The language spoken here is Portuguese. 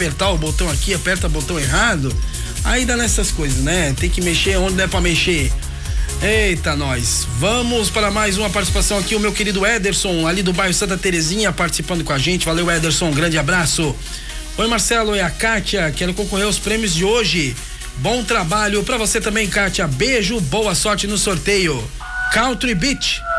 apertar o botão aqui, aperta o botão errado, aí dá nessas coisas, né? Tem que mexer onde der pra mexer. Eita, nós. Vamos para mais uma participação aqui, o meu querido Ederson, ali do bairro Santa Terezinha, participando com a gente. Valeu, Ederson, um grande abraço. Oi, Marcelo, é a Kátia, quero concorrer aos prêmios de hoje. Bom trabalho pra você também, Kátia. Beijo, boa sorte no sorteio. Country Beach,